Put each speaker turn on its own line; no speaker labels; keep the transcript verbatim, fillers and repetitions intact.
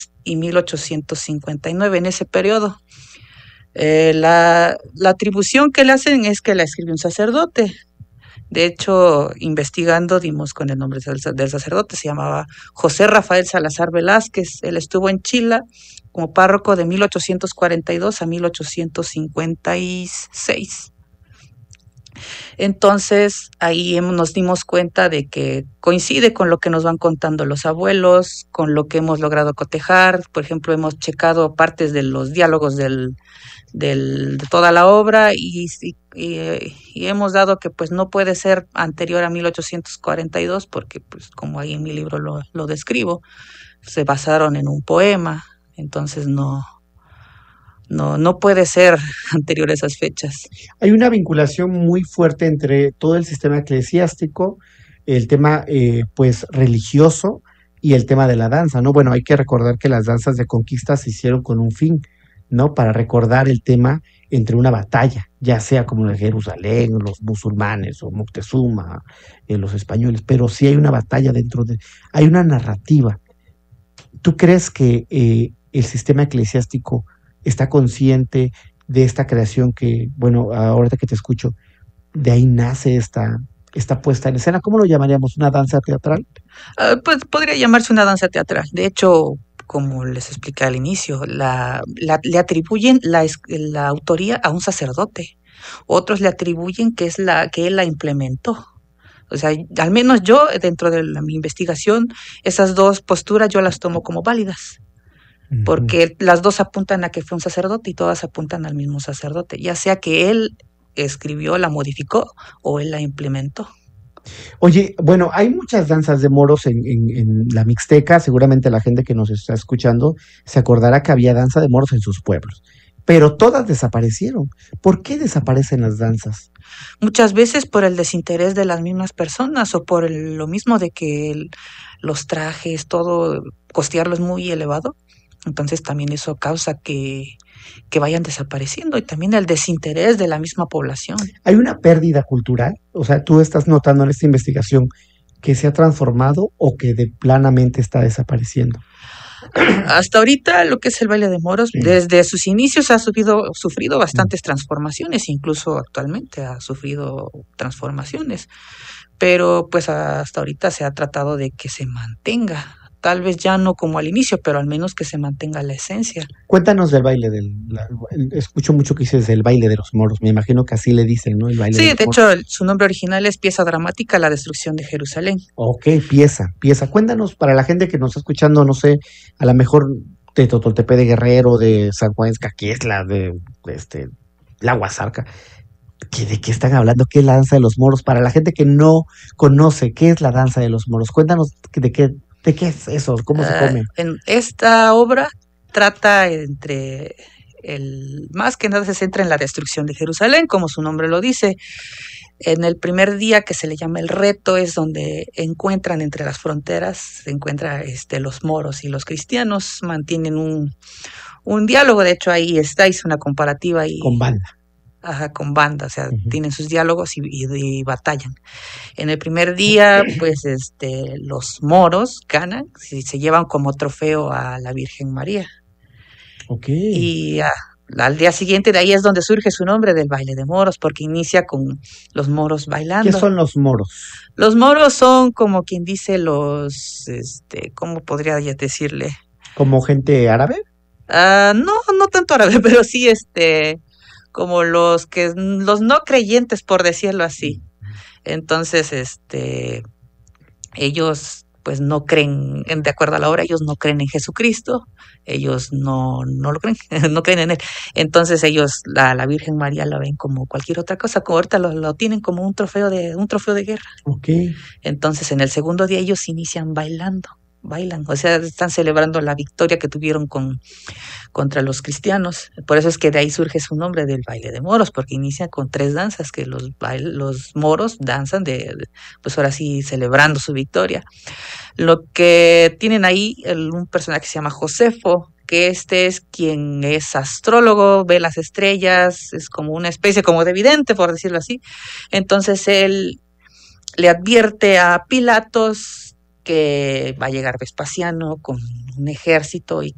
y mil ochocientos cincuenta y nueve, en ese periodo. Eh, la, la atribución que le hacen es que la escribió un sacerdote. De hecho, investigando dimos con el nombre del, del sacerdote, se llamaba José Rafael Salazar Velázquez. Él estuvo en Chile como párroco de mil ochocientos cuarenta y dos a mil ochocientos cincuenta y seis. Entonces ahí nos dimos cuenta de que coincide con lo que nos van contando los abuelos, con lo que hemos logrado cotejar. Por ejemplo, hemos checado partes de los diálogos del, del, de toda la obra y, y, y hemos dado que pues no puede ser anterior a mil ochocientos cuarenta y dos porque pues como ahí en mi libro lo, lo describo, se basaron en un poema, entonces no, no, no puede ser anterior a esas fechas.
Hay una vinculación muy fuerte entre todo el sistema eclesiástico, el tema eh, pues religioso y el tema de la danza, ¿no? Bueno, hay que recordar que las danzas de conquista se hicieron con un fin, ¿no? Para recordar el tema entre una batalla, ya sea como en Jerusalén, los musulmanes o Moctezuma, eh, los españoles, pero sí hay una batalla dentro de, hay una narrativa. ¿Tú crees que eh, el sistema eclesiástico está consciente de esta creación que, bueno, ahorita que te escucho, de ahí nace esta, esta puesta en escena? ¿Cómo lo llamaríamos? ¿Una danza teatral?
Uh, pues podría llamarse una danza teatral. De hecho, como les expliqué al inicio, la, la, le atribuyen la, la autoría a un sacerdote. Otros le atribuyen que es la que él la implementó. O sea, al menos yo, dentro de la, mi investigación, esas dos posturas yo las tomo como válidas. Uh-huh. Porque las dos apuntan a que fue un sacerdote y todas apuntan al mismo sacerdote, ya sea que él escribió, la modificó o él la implementó.
Oye, bueno, hay muchas danzas de moros en, en, en la Mixteca. Seguramente la gente que nos está escuchando se acordará que había danza de moros en sus pueblos, pero todas desaparecieron. ¿Por qué desaparecen las danzas?
Muchas veces por el desinterés de las mismas personas o por el, lo mismo de que el, los trajes, todo, costearlo es muy elevado. Entonces también eso causa que, que vayan desapareciendo y también el desinterés de la misma población.
¿Hay una pérdida cultural? O sea, tú estás notando en esta investigación que se ha transformado o que de planamente está desapareciendo.
Hasta ahorita lo que es el baile de moros, sí, desde sus inicios ha sufrido, sufrido bastantes transformaciones, incluso actualmente ha sufrido transformaciones, pero pues hasta ahorita se ha tratado de que se mantenga. Tal vez ya no como al inicio, pero al menos que se mantenga la esencia.
Cuéntanos del baile del... La, escucho mucho que dices del baile de los moros, me imagino que así le dicen, ¿no? El baile
sí,
de, los
de
moros.
hecho, su nombre original es Pieza Dramática, la destrucción de Jerusalén.
Ok, pieza, pieza. Cuéntanos para la gente que nos está escuchando, no sé, a lo mejor de Totoltepec de Guerrero, de San Juan Escaquiesla, de, de este, la Huasarca. ¿De qué están hablando? ¿Qué es la danza de los moros? Para la gente que no conoce, ¿qué es la danza de los moros? Cuéntanos de qué... ¿De qué es eso? ¿Cómo uh, se come?
En esta obra trata entre el más que nada se centra en la destrucción de Jerusalén, como su nombre lo dice. En el primer día, que se le llama el reto, es donde encuentran entre las fronteras, se encuentran este, los moros y los cristianos, mantienen un, un diálogo. De hecho, ahí está, hice una comparativa. Y,
con banda.
Ajá, con banda, o sea, uh-huh. tienen sus diálogos y, y, y batallan. En el primer día, pues, este, los moros ganan, y se llevan como trofeo a la Virgen María.
Ok.
Y ah, al día siguiente, de ahí es donde surge su nombre del baile de moros, porque inicia con los moros bailando.
¿Qué son los moros?
Los moros son como quien dice los, este, ¿cómo podría decirle?
¿Como gente árabe?
Uh, no, no tanto árabe, pero sí, este... como los que los no creyentes, por decirlo así. Entonces, este, ellos pues no creen, de acuerdo a la obra, ellos no creen en Jesucristo, ellos no, no lo creen, no creen en él. Entonces ellos, la, la Virgen María la ven como cualquier otra cosa, como ahorita lo, lo tienen como un trofeo de, un trofeo de guerra.
Okay.
Entonces en el segundo día ellos inician bailando. bailan, o sea, están celebrando la victoria que tuvieron con, contra los cristianos. Por eso es que de ahí surge su nombre del baile de moros, porque inicia con tres danzas que los, bail, los moros danzan, de, de, pues ahora sí, celebrando su victoria. Lo que tienen ahí el, un personaje que se llama Josefo, que este es quien es astrólogo, ve las estrellas, es como una especie como de vidente, por decirlo así. Entonces él le advierte a Pilatos que va a llegar Vespasiano con un ejército y